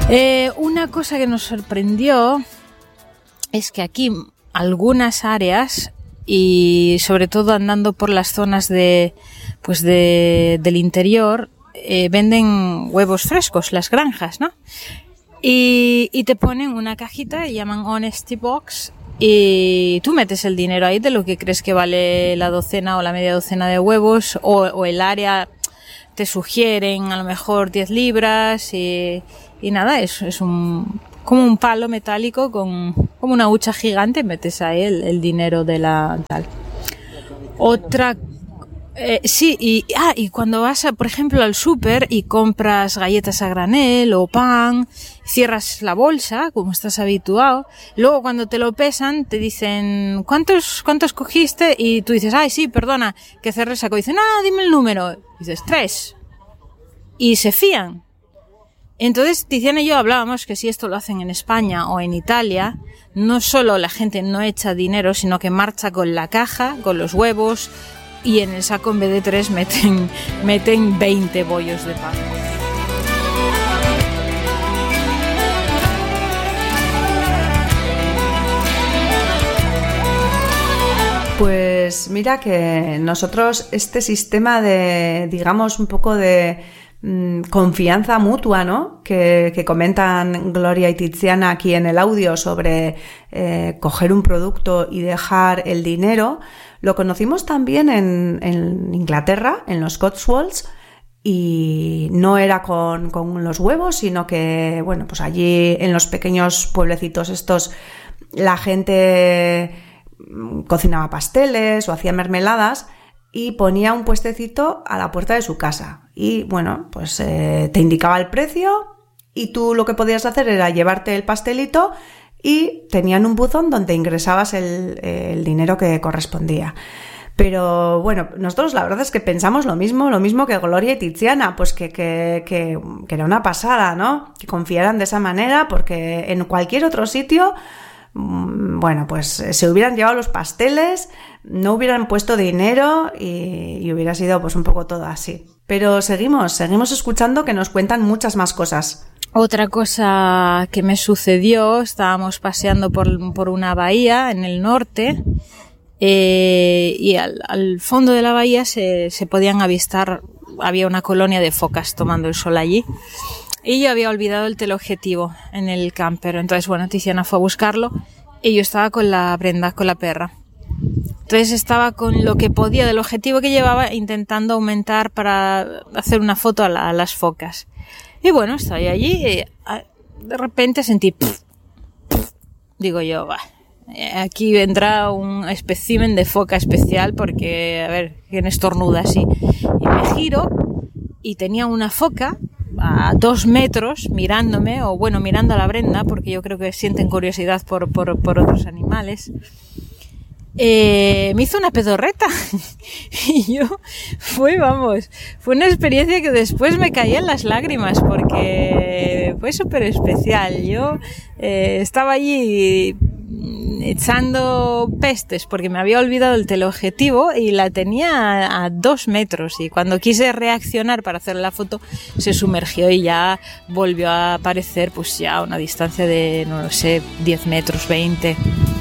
Una cosa que nos sorprendió es que aquí algunas áreas, y sobre todo andando por las zonas del interior, venden huevos frescos, las granjas, ¿no? Y te ponen una cajita, llaman Honesty Box, y tú metes el dinero ahí de lo que crees que vale la docena o la media docena de huevos, o el área te sugieren a lo mejor 10 libras y nada, es como un palo metálico como una hucha gigante, metes ahí el dinero de la tal. Otra sí, y cuando vas por ejemplo al súper y compras galletas a granel o pan, cierras la bolsa como estás habituado, luego cuando te lo pesan te dicen ¿cuántos cogiste? Y tú dices, ay sí, perdona, que cerré el saco. Dicen, dime el número. Y dices, 3. Y se fían. Entonces Tiziana y yo hablábamos que si esto lo hacen en España o en Italia, no solo la gente no echa dinero, sino que marcha con la caja, con los huevos, y en el saco en vez de 3 meten 20 bollos de pan. Pues mira que nosotros este sistema de, digamos, un poco de confianza mutua, ¿no? Que comentan Gloria y Tiziana aquí en el audio sobre coger un producto y dejar el dinero, lo conocimos también en Inglaterra, en los Cotswolds, y no era con los huevos, sino que, bueno, pues allí en los pequeños pueblecitos estos la gente cocinaba pasteles o hacía mermeladas y ponía un puestecito a la puerta de su casa y bueno, pues te indicaba el precio y tú lo que podías hacer era llevarte el pastelito y tenían un buzón donde ingresabas el dinero que correspondía. Pero bueno, nosotros la verdad es que pensamos lo mismo que Gloria y Tiziana, pues que era una pasada, ¿no? Que confiaran de esa manera, porque en cualquier otro sitio, bueno, pues se hubieran llevado los pasteles, no hubieran puesto dinero y hubiera sido pues un poco todo así. Pero seguimos escuchando que nos cuentan muchas más cosas. Otra cosa que me sucedió, estábamos paseando por una bahía en el norte, y al fondo de la bahía se podían avistar, había una colonia de focas tomando el sol allí. Y yo había olvidado el teleobjetivo en el camper. Entonces, bueno, Tiziana fue a buscarlo y yo estaba con la Brenda, con la perra. Entonces estaba con lo que podía del objetivo que llevaba, intentando aumentar para hacer una foto a las focas. Y bueno, estoy allí y de repente sentí... Digo yo, aquí vendrá un espécimen de foca especial porque, a ver, ¿quién estornuda así? Y me giro y tenía una foca a 2 metros mirándome, o bueno, mirando a la Brenda, porque yo creo que sienten curiosidad por otros animales. Me hizo una pedorreta y fue una experiencia que después me caían las lágrimas porque fue súper especial. Yo estaba allí echando pestes porque me había olvidado el teleobjetivo y la tenía a 2 metros, y cuando quise reaccionar para hacer la foto se sumergió y ya volvió a aparecer pues ya a una distancia de, no lo sé, 10 metros, 20.